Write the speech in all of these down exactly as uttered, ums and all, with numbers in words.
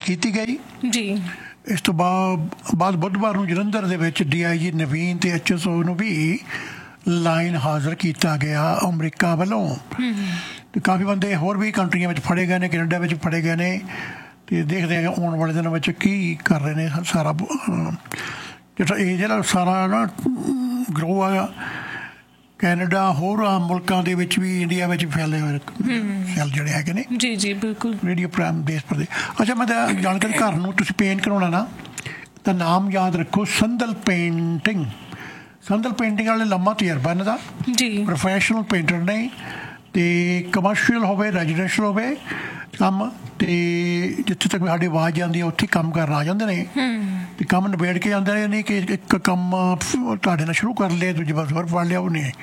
ਕੀਤੀ ਗਈ ਜੀ। ਇਸ ਤੋਂ ਬਾਅਦ ਬਾਅਦ ਬੁੱਧਵਾਰ ਨੂੰ ਜਲੰਧਰ ਦੇ ਵਿੱਚ ਡੀ ਆਈ ਜੀ ਨਵੀਨ ਤੇ ਐਚ ਐਸ ਓ ਨੂੰ ਵੀ ਲਾਈਨ ਹਾਜ਼ਰ ਕੀਤਾ ਗਿਆ ਅਮਰੀਕਾ ਵੱਲੋਂ। ਤੇ ਕਾਫੀ ਬੰਦੇ ਹੋਰ ਵੀ ਕੰਟਰੀਆਂ ਵਿੱਚ ਫੜੇ ਗਏ ਨੇ, ਕੈਨੇਡਾ ਵਿੱਚ ਫੜੇ ਗਏ ਨੇ। ਤੇ ਦੇਖਦੇ ਹਾਂ ਆਉਣ ਵਾਲੇ ਦਿਨਾਂ ਵਿੱਚ ਕੀ ਕਰ ਰਹੇ ਨੇ। ਸਾਰਾ ਜਿਹੜਾ ਇਹ ਜਿਹੜਾ ਸਾਰਾ ਨਾ ਗਰੋਹ ਆ ਕੈਨੇਡਾ ਹੋਰ ਮੁਲਕਾਂ ਦੇ ਵਿੱਚ ਵੀ, ਇੰਡੀਆ ਵਿੱਚ ਫੈਲੇ ਹੋਏ ਸੈੱਲ ਜਿਹੜੇ ਹੈਗੇ ਨੇ। ਜੀ ਜੀ ਬਿਲਕੁਲ। ਰੇਡੀਓ ਪ੍ਰਾਈਮ ਦੇਸ਼ ਪ੍ਰਦੇਸ਼। ਅੱਛਾ, ਮੈਂ ਤਾਂ ਜਾਣਕਾਰੀ ਘਰ ਨੂੰ ਤੁਸੀਂ ਪੇਂਟ ਕਰਾਉਣਾ ਨਾ ਤਾਂ ਨਾਮ ਯਾਦ ਰੱਖੋ, ਸੰਦਲ ਪੇਂਟਿੰਗ। ਸੰਦਲ ਪੇਂਟਿੰਗ ਵਾਲੇ ਲੰਮਾ ਤਜਰਬਾ ਇਹਨਾਂ ਦਾ ਜੀ, ਪ੍ਰੋਫੈਸ਼ਨਲ ਪੇਂਟਰ ਨੇ। ਤੇ ਕਮਰਸ਼ੀਅਲ ਹੋਵੇ, ਰੈਜ਼ੀਡੈਂਸ਼ੀਅਲ ਹੋਵੇ ਕੰਮ, ਤੇ ਜਿੱਥੇ ਤੱਕ ਸਾਡੀ ਆਵਾਜ਼ ਜਾਂਦੀ ਹੈ ਉੱਥੇ ਕੰਮ ਕਰਨ ਆ ਜਾਂਦੇ ਨੇ। ਤੇ ਕੰਮ ਨਿਬੇੜ ਕੇ ਜਾਂਦੇ ਨੇ, ਨਹੀਂ ਕਿ ਇੱਕ ਕੰਮ ਤੁਹਾਡੇ ਨਾਲ ਸ਼ੁਰੂ ਕਰ ਲਿਆ ਦੂਜੇ ਪਾਸੇ ਹੋਰ ਫੜ ਲਿਆ। ਉਹ ਨਹੀਂ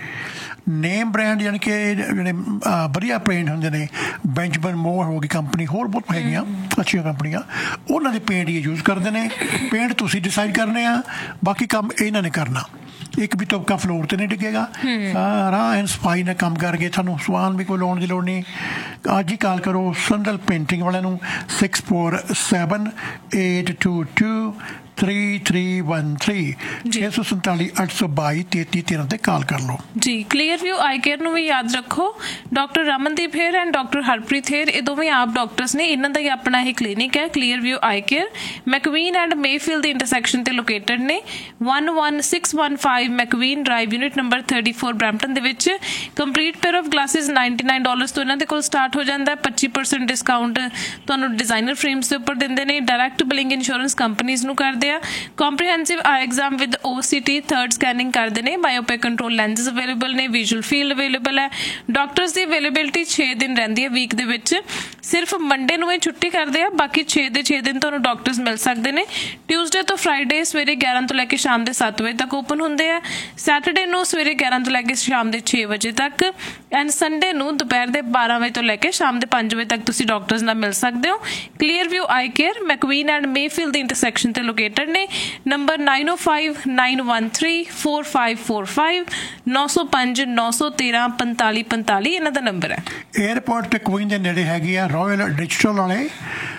ਨੇਮ ਬ੍ਰਾਂਡ ਯਾਨੀ ਕਿ ਜਿਹੜੇ ਵਧੀਆ ਪੇਂਟ ਹੁੰਦੇ ਨੇ, ਬੈਂਚਮੈਨ ਮੋਰ ਹੋ ਗਈ ਕੰਪਨੀ, ਹੋਰ ਬਹੁਤ ਹੈਗੀਆਂ ਅੱਛੀਆਂ ਕੰਪਨੀਆਂ, ਉਹਨਾਂ ਦੇ ਪੇਂਟ ਹੀ ਯੂਜ਼ ਕਰਦੇ ਨੇ। ਪੇਂਟ ਤੁਸੀਂ ਡਿਸਾਈਡ ਕਰਨੇ ਆ, ਬਾਕੀ ਕੰਮ ਇਹਨਾਂ ਨੇ ਕਰਨਾ। ਇੱਕ ਵੀ ਤੁਪਕਾ ਫਲੋਰ ਤੇ ਨਹੀਂ ਡਿੱਗੇਗਾ, ਸਾਰਾ ਐਨ ਸਫਾਈ ਨਾਲ ਕੰਮ ਕਰਕੇ। ਤੁਹਾਨੂੰ ਸਮਾਨ ਵੀ ਕੋਈ ਲਾਉਣ ਦੀ ਲੋੜ ਨਹੀਂ। ਅੱਜ ਹੀ ਕਾਲ ਕਰੋ ਸੰਦਲ ਪੇਂਟਿੰਗ ਵਾਲਿਆਂ ਨੂੰ six four seven eight two two three three one three ਛੇ ਸੌ ਸੰਤਾਲੀ ਅੱਠ ਸੌ ਬਾਈ ਤੇਤੀ ਤੇਰਾਂ ਤੇ ਕਾਲ ਕਰ ਲਓ ਜੀ। ਕਲੀਅਰ ਵਿਊ ਆਈ ਕੇਅਰ ਨੂੰ ਵੀ ਯਾਦ ਰੱਖੋ, doctor Ramandeep hair and doctor Harpreet hair, ਇਹ ਦੋਵੇਂ ਆਪ ਡਾਕਟਰਸ ਨੇ। ਇਹਨਾਂ ਦਾ ਹੀ ਆਪਣਾ ਹੀ ਕਲੀਨਿਕ ਹੈ clear view I care. ਮੈਕਵੀਨ and Mayfield ਦੇ ਇੰਟਰਸੈਕਸ਼ਨ ਤੇ ਲੋਕੇਟਡ ਨੇ। one one six one five ਮੈਕਵੀਨ drive, unit number thirty four Brampton ਦੇ ਵਿੱਚ। Complete pair of glasses ninety nine dollars ਤੋਂ ਇਹਨਾਂ ਦੇ ਕੋਲ ਸਟਾਰਟ ਹੋ ਜਾਂਦਾ। ਪੱਚੀ ਪਰਸੈਂਟ ਡਿਸਕਾਊਂਟ ਤੁਹਾਨੂੰ ਡਿਜ਼ਾਈਨਰ ਫਰੇਮਸ ਦੇ ਉੱਪਰ ਦਿੰਦੇ ਨੇ। ਡਾਇਰੈਕਟ ਬਿਲਿੰਗ ਇੰਸ਼ੋਰੈਂਸ ਕੰਪਨੀਜ਼ ਨੂੰ ਕਰਦੇ ਆ। Comprehensive I exam with O C T, third scanning ਕਰਦੇ ਨੇ। ਮਾਇਓਪਿਕ ਕੰਟਰੋਲ ਲੈਂਸਿਸ ਅਵੇਲੇਬਲ ਨੇ। ਵਿਜ਼ੂਅਲ ਫੀਲਡ ਅਵੇਲੇਬਲ ਹੈ। ਡਾਕਟਰਸ ਦੀ ਅਵੇਲੇਬਿਲਿਟੀ ਛੇ ਦਿਨ ਰਹਿੰਦੀ ਹੈ ਵੀਕ ਦੇ ਵਿੱਚ। ਸਿਰਫ ਮੰਡੇ ਨੂੰ ਇਹ ਛੁੱਟੀ ਕਰਦੇ ਆ, ਬਾਕੀ ਛੇ ਦੇ ਛੇ ਦਿਨ ਤੁਹਾਨੂੰ ਡਾਕਟਰਸ ਮਿਲ ਸਕਦੇ ਨੇ। ਟਿਊਜ਼ਡੇ ਤੋਂ ਫਰਾਈਡੇ ਸਵੇਰੇ ਗਿਆਰਾਂ ਤੋਂ ਲੈ ਕੇ ਸ਼ਾਮ ਦੇ ਸੱਤ ਵਜੇ ਤੱਕ ਓਪਨ ਹੁੰਦੇ ਆ। ਸੈਟਰਡੇ ਨੂੰ ਸਵੇਰੇ ਗਿਆਰਾਂ ਤੋਂ ਲੈ ਕੇ ਸ਼ਾਮ ਦੇ ਛੇ ਵਜੇ ਤੱਕ। ਐਂਡ ਸੰਡੇ ਨੂੰ ਦੁਪਹਿਰ ਦੇ ਬਾਰਾਂ ਵਜੇ ਤੋਂ ਲੈ ਕੇ ਸ਼ਾਮ ਦੇ ਪੰਜ ਵਜੇ ਤੱਕ ਤੁਸੀਂ ਡਾਕਟਰਸ ਨਾਲ ਮਿਲ ਸਕਦੇ ਹੋ। Clear view I care ਮੈਕਵੀਨ and Mayfield the intersection ਤੇ ਲੋਕੇਟਡ ਨੇ। ਨੰਬਰ ਨਾਈਨ ਓ five nine one three four five four five, ਨੌ ਸੌ ਪੰਜ ਨੌ ਸੌ ਤੇਰਾਂ ਪੰਤਾਲੀ ਪੰਤਾਲੀ ਇਹਨਾਂ ਦਾ ਨੰਬਰ ਹੈ। ਏਅਰਪੋਰਟ ਤੇ ਕੁਈਨ ਦੇ ਨੇੜੇ ਹੈਗੀ ਆ ਰਾਇਲ ਡਿਜੀਟਲ ਵਾਲੇ,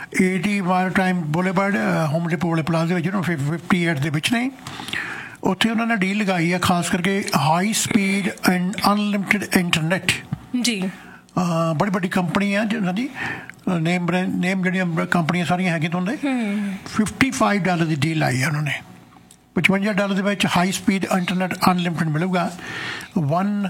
ਏਟੀ ਮਾਰੀਟਾਈਮ ਬੁਲੇਵਰਡ, ਹੋਮ ਡਿਪੋ ਵਾਲੇ ਪਲਾਜ਼ੇ ਵਿੱਚ ਫਿਫਟੀ ਏਟ ਦੇ ਵਿੱਚ ਨੇ। ਉੱਥੇ ਉਹਨਾਂ ਨੇ ਡੀਲ ਲਗਾਈ ਆ ਖਾਸ ਕਰਕੇ high speed and unlimited internet ਜੀ। ਬੜੀ ਵੱਡੀ ਕੰਪਨੀ ਆ ਜਿਹਨਾਂ ਦੀ ਨੇਮ ਬ੍ਰਾਂਡ ਨੇਮ ਜਿਹੜੀਆਂ ਕੰਪਨੀਆਂ ਸਾਰੀਆਂ ਹੈਗੀਆਂ ਤੁਹਾਨੂੰ ਫਿਫਟੀ ਫਾਈਵ ਡਾਲਰ ਦੀ ਡੀਲ ਆਈ ਆ ਉਹਨਾਂ ਨੇ। ਪਚਵੰਜਾ ਡਾਲਰ ਦੇ ਵਿੱਚ ਹਾਈ ਸਪੀਡ ਇੰਟਰਨੈਟ ਅਨਲਿਮਿਟਿਡ ਮਿਲੂਗਾ, one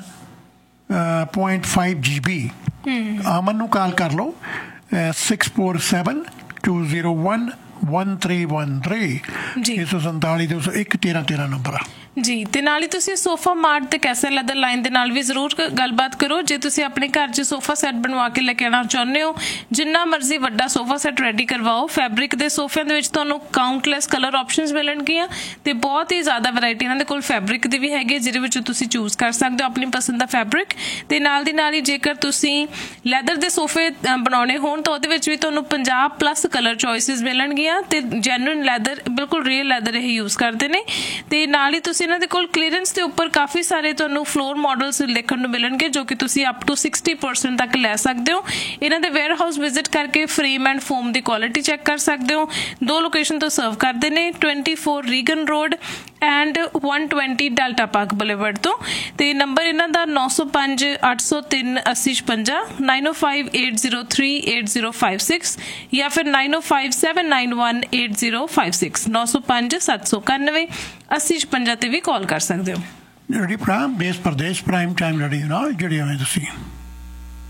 point five G B. ਅਮਨ ਨੂੰ ਕਾਲ ਕਰ ਲਓ six four seven two zero one one three one three ਛੇ ਸੌ ਸੰਤਾਲੀ ਦੋ ਸੌ ਇੱਕ ਤੇਰਾਂ ਤੇਰਾਂ ਨੰਬਰ ਆ ਜੀ। ਤੇ ਨਾਲ ਹੀ ਤੁਸੀਂ ਸੋਫਾ ਮਾਰਟ ਤੇ ਕੈਸਲ ਲੈਦਰ ਲਾਈਨ ਦੇ ਨਾਲ ਵੀ ਜ਼ਰੂਰ ਗੱਲਬਾਤ ਕਰੋ। ਜੇ ਤੁਸੀਂ ਆਪਣੇ ਘਰ 'ਚ ਸੋਫਾ ਸੈੱਟ ਬਣਵਾ ਕੇ ਲੈ ਕੇ ਆਉਣਾ ਚਾਹੁੰਦੇ ਹੋ, ਜਿੰਨਾ ਮਰਜ਼ੀ ਵੱਡਾ ਸੋਫਾ ਸੈੱਟ ਰੈਡੀ ਕਰਵਾਓ। ਫੈਬਰਿਕ ਦੇ ਸੋਫਿਆਂ ਦੇ ਵਿੱਚ ਤੁਹਾਨੂੰ ਕਾਊਂਟਲੈਸ ਕਲਰ ਆਪਸ਼ਨਸ ਮਿਲਣਗੀਆਂ ਤੇ ਬਹੁਤ ਹੀ ਜ਼ਿਆਦਾ ਵੈਰਾਈਟੀ ਇਹਨਾਂ ਦੇ ਕੋਲ ਫੈਬਰਿਕ ਦੀ ਵੀ ਹੈਗੀ, ਜਿਹਦੇ ਵਿੱਚੋਂ ਤੁਸੀਂ ਚੂਜ਼ ਕਰ ਸਕਦੇ ਹੋ ਆਪਣੀ ਪਸੰਦ ਦਾ ਫੈਬਰਿਕ। ਤੇ ਨਾਲ ਦੀ ਨਾਲ ਹੀ ਜੇਕਰ ਤੁਸੀਂ ਲੈਦਰ ਦੇ ਸੋਫੇ ਬਣਾਉਣੇ ਹੋਣ ਤਾਂ ਉਹਦੇ ਵਿੱਚ ਵੀ ਤੁਹਾਨੂੰ ਪੰਜਾਹ ਪਲੱਸ ਕਲਰ ਚੋਇਸਿਸ ਮਿਲਣਗੀਆਂ ਤੇ ਜੈਨੂਇਨ ਲੈਦਰ, ਬਿਲਕੁਲ ਰੀਅਲ ਲੈਦਰ ਇਹ ਯੂਜ਼ ਕਰਦੇ ਨੇ। ਤੇ ਨਾਲ ਹੀ ਤੁਸੀਂ ਇਹਨਾਂ ਦੇ ਕੋਲ ਕਲੀਅਰੈਂਸ ਦੇ ਉੱਪਰ ਕਾਫੀ ਸਾਰੇ ਤੁਹਾਨੂੰ ਫਲੋਰ ਮਾਡਲਸ ਦੇਖਣ ਨੂੰ ਮਿਲਣਗੇ, ਜੋ ਕਿ ਤੁਸੀਂ ਅਪ ਟੂ ਸਿਕਸਟੀ ਪਰਸੈਂਟ ਤੱਕ ਲੈ ਸਕਦੇ ਹੋ। ਇਹਨਾਂ ਦੇ ਵੇਅਰ ਹਾਊਸ ਵਿਜ਼ਿਟ ਕਰਕੇ frame and form the quality check ਕਰ ਸਕਦੇ ਹੋ। ਦੋ ਲੋਕੇਸ਼ਨ ਤੋਂ ਸਰਵ ਕਰਦੇ ਨੇ, twenty four Reagan road and one twenty delta park boulevard ਤੋਂ। ਤੇ ਨੰਬਰ ਇਹਨਾਂ ਦਾ ਨੌ ਸੌ ਪੰਜ ਅੱਠ ਸੌ ਤਿੰਨ ਅੱਸੀ ਛਪੰਜਾ, ਨਾਈਨ ਓ five eight zero three eight zero five six ਜਾਂ ਫਿਰ ਨਾਈਨ ਓ five seven nine one eight zero five six, ਨੌ ਸੌ ਪੰਜ ਸੱਤ ਸੌ ਇਕਾਨਵੇਂ ਅੱਸੀ ਛਪੰਜਾ ਤੇ ਵੀ ਕਾਲ ਕਰ ਸਕਦੇ ਹੋ। ਜਿਹੜੀ ਪ੍ਰਾਈਮ ਦੇਸ਼ ਪ੍ਰਦੇਸ਼ ਪ੍ਰਾਈਮ ਟਾਈਮ ਜਿਹੜੀ ਨਾ ਜਿਹੜੀ ਤੁਸੀਂ